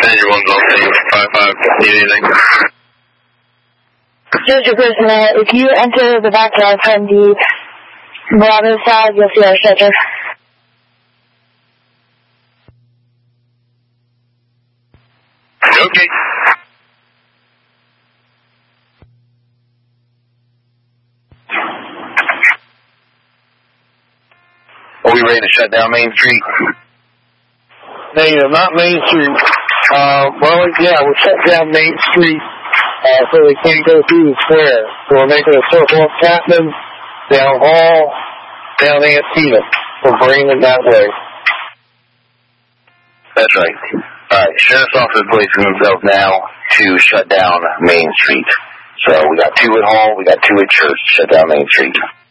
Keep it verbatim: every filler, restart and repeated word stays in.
Passenger one's on scene, five five, need anything? Georgia personnel, if you enter the backyard from the Bravo side, you'll see our shelter. Okay. Are we ready to shut down Main Street? Negative, not Main Street. Uh, well, yeah, we'll shut down Main Street uh, so they can't go through the square. So we're making a circle up Chapman, down Hall, down Antietam. We're bringing it that way. That's right. All right, Sheriff's Office is placing themselves now to shut down Main Street. So we got two at Hall, we got two at Church to shut down Main Street.